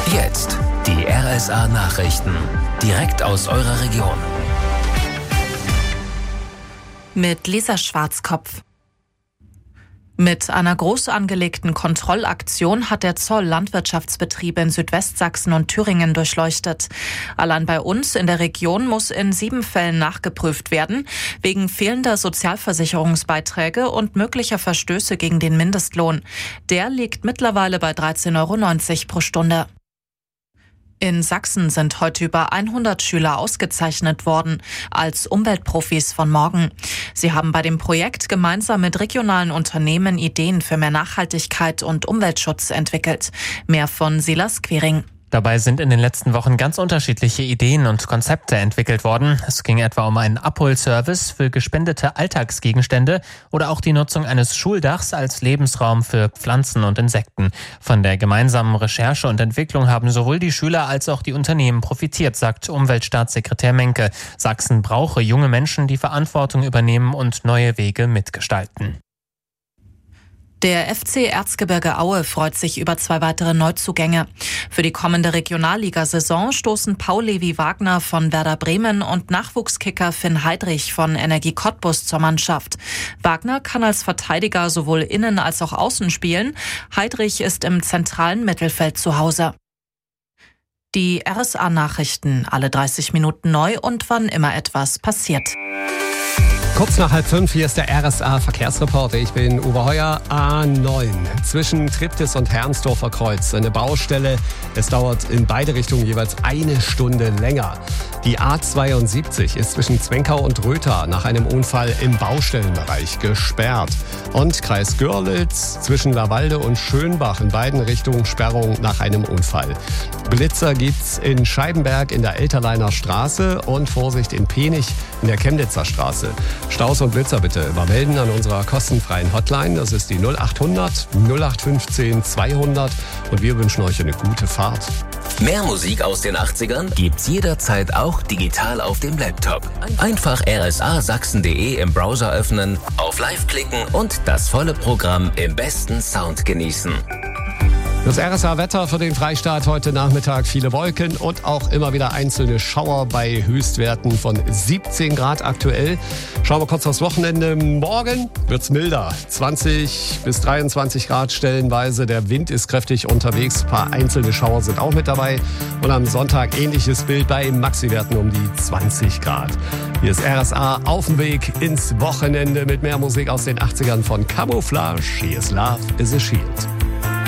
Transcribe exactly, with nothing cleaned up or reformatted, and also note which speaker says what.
Speaker 1: Jetzt die R S A-Nachrichten. Direkt aus eurer Region.
Speaker 2: Mit Lisa Schwarzkopf. Mit einer groß angelegten Kontrollaktion hat der Zoll Landwirtschaftsbetriebe in Südwestsachsen und Thüringen durchleuchtet. Allein bei uns in der Region muss in sieben Fällen nachgeprüft werden, wegen fehlender Sozialversicherungsbeiträge und möglicher Verstöße gegen den Mindestlohn. Der liegt mittlerweile bei dreizehn Euro neunzig pro Stunde. In Sachsen sind heute über hundert Schüler ausgezeichnet worden als Umweltprofis von morgen. Sie haben bei dem Projekt gemeinsam mit regionalen Unternehmen Ideen für mehr Nachhaltigkeit und Umweltschutz entwickelt. Mehr von Silas Quiring.
Speaker 3: Dabei sind in den letzten Wochen ganz unterschiedliche Ideen und Konzepte entwickelt worden. Es ging etwa um einen Abholservice für gespendete Alltagsgegenstände oder auch die Nutzung eines Schuldachs als Lebensraum für Pflanzen und Insekten. Von der gemeinsamen Recherche und Entwicklung haben sowohl die Schüler als auch die Unternehmen profitiert, sagt Umweltstaatssekretär Menke. Sachsen brauche junge Menschen, die Verantwortung übernehmen und neue Wege mitgestalten.
Speaker 2: Der F C Erzgebirge Aue freut sich über zwei weitere Neuzugänge. Für die kommende Regionalligasaison stoßen Paul Levi Wagner von Werder Bremen und Nachwuchskicker Finn Heidrich von Energie Cottbus zur Mannschaft. Wagner kann als Verteidiger sowohl innen als auch außen spielen. Heidrich ist im zentralen Mittelfeld zu Hause. Die R S A-Nachrichten, alle dreißig Minuten neu und wann immer etwas passiert.
Speaker 4: Kurz nach halb fünf, hier ist der R S A-Verkehrsreporter. Ich bin Uwe Heuer, A neun. Zwischen Triptis und Herrnsdorfer Kreuz eine Baustelle. Es dauert in beide Richtungen jeweils eine Stunde länger. Die A zweiundsiebzig ist zwischen Zwenkau und Rötha nach einem Unfall im Baustellenbereich gesperrt. Und Kreis Görlitz zwischen Lawalde und Schönbach in beiden Richtungen Sperrung nach einem Unfall. Blitzer gibt's in Scheibenberg in der Elterleiner Straße und Vorsicht in Penich in der Chemnitzer Straße. Staus und Blitzer bitte übermelden an unserer kostenfreien Hotline. Das ist die null acht hundert null acht fünfzehn zweihundert und wir wünschen euch eine gute Fahrt.
Speaker 1: Mehr Musik aus den achtzigern gibt's jederzeit auch digital auf dem Laptop. Einfach r s a sachsen punkt d e im Browser öffnen, auf Live klicken und das volle Programm im besten Sound genießen.
Speaker 4: Das R S A-Wetter für den Freistaat heute Nachmittag: viele Wolken und auch immer wieder einzelne Schauer bei Höchstwerten von siebzehn Grad aktuell. Schauen wir kurz aufs Wochenende. Morgen wird's milder. zwanzig bis dreiundzwanzig Grad stellenweise. Der Wind ist kräftig unterwegs. Ein paar einzelne Schauer sind auch mit dabei. Und am Sonntag ähnliches Bild bei Maxiwerten um die zwanzig Grad. Hier ist R S A auf dem Weg ins Wochenende mit mehr Musik aus den achtzigern von Camouflage. Hier ist Love is a Shield.